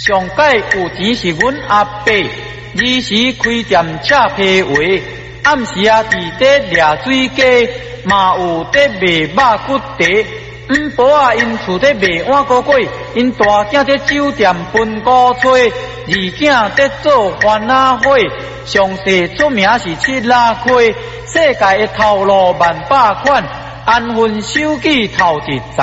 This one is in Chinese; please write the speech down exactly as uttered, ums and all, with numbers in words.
上届有钱是阮阿伯，二时开店吃批话，暗时啊伫底掠水鸡，嘛有伫卖肉骨茶。五婆啊，因厝底卖碗糕粿，因大囝伫酒店分古吹，二囝伫做番仔火，上世出名是七拉开，世界的头路万百款，安分守己头一十。